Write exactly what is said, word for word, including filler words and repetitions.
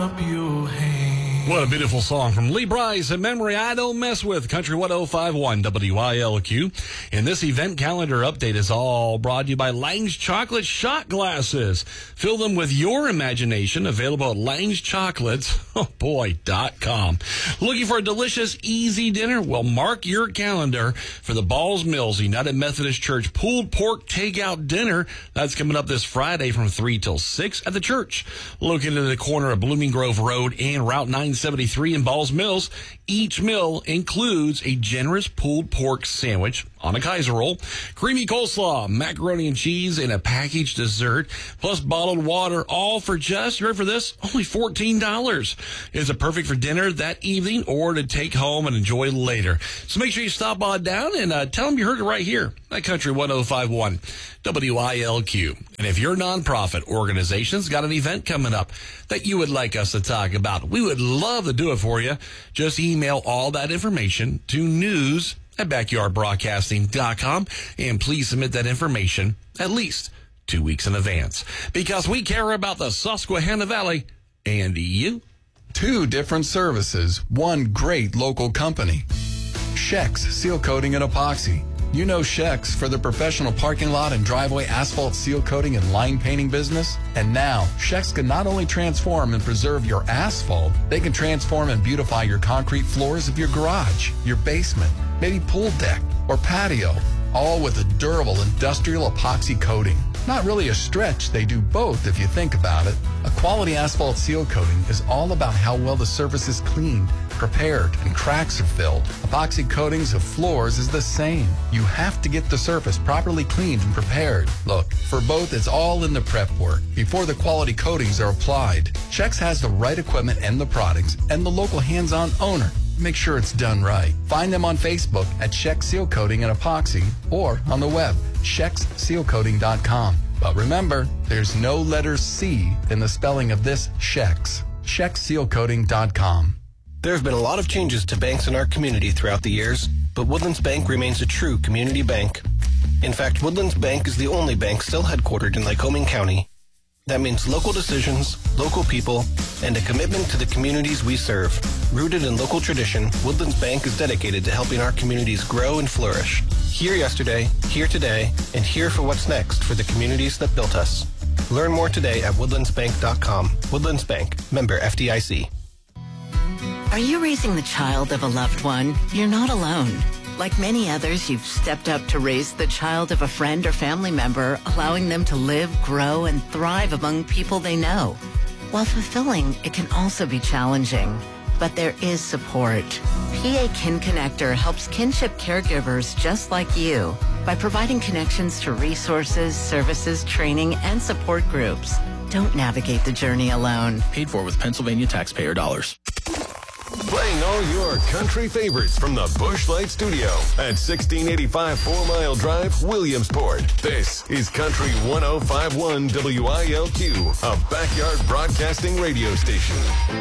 What a beautiful song from Lee Brice, A Memory I Don't Mess With, Country one oh five point one W I L Q. And this event calendar update is all brought to you by Lang's Chocolate Shot Glasses. Fill them with your imagination, available at Lang's Chocolates, oh boy, dot com. Looking for a delicious, easy dinner? Well, mark your calendar for the Balls Mills United Methodist Church pulled pork takeout dinner. That's coming up this Friday from three till six at the church. Located in the corner of Blooming Grove Road and Route nine seventy-three in Balls Mills. Each meal includes a generous pulled pork sandwich on a Kaiser roll, creamy coleslaw, macaroni and cheese, and a packaged dessert, plus bottled water, all for just, you ready for this? Only fourteen dollars. Is it perfect for dinner that evening or to take home and enjoy later? So make sure you stop on down and uh, tell them you heard it right here at Country one oh five point one W I L Q. And if your nonprofit organization's got an event coming up that you would like us to talk about, we would love to do it for you. Just email all that information to news at backyard broadcasting dot com, and please submit that information at least two weeks in advance, because we care about the Susquehanna Valley and you. Two different services, one great local company. Shex Seal Coating and Epoxy. You know Shex for the professional parking lot and driveway asphalt seal coating and line painting business. And now, Shex can not only transform and preserve your asphalt, they can transform and beautify your concrete floors of your garage, your basement, maybe pool deck or patio, all with a durable industrial epoxy coating. Not really a stretch, they do both if you think about it. A quality asphalt seal coating is all about how well the surface is cleaned, prepared, and cracks are filled. Epoxy coatings of floors is the same. You have to get the surface properly cleaned and prepared. Look, for both, it's all in the prep work before the quality coatings are applied. Shex has the right equipment and the products and the local hands-on owner. Make sure it's done right. Find them on Facebook at Shex Seal Coating and Epoxy or on the web, shex seal coating dot com. But remember, there's no letter C in the spelling of this Shex. shex seal coating dot com. There have been a lot of changes to banks in our community throughout the years, but Woodlands Bank remains a true community bank. In fact, Woodlands Bank is the only bank still headquartered in Lycoming County. That means local decisions, local people, and a commitment to the communities we serve. Rooted in local tradition, Woodlands Bank is dedicated to helping our communities grow and flourish. Here yesterday, here today, and here for what's next for the communities that built us. Learn more today at woodlands bank dot com. Woodlands Bank, member F D I C. Are you raising the child of a loved one? You're not alone. Like many others, you've stepped up to raise the child of a friend or family member, allowing them to live, grow, and thrive among people they know. While fulfilling, it can also be challenging. But there is support. P A Kin Connector helps kinship caregivers just like you by providing connections to resources, services, training, and support groups. Don't navigate the journey alone. Paid for with Pennsylvania taxpayer dollars. Playing all your country favorites from the Busch Light Studio at sixteen eighty-five Four Mile Drive, Williamsport. This is Country one oh five point one W I L Q, a backyard broadcasting radio station.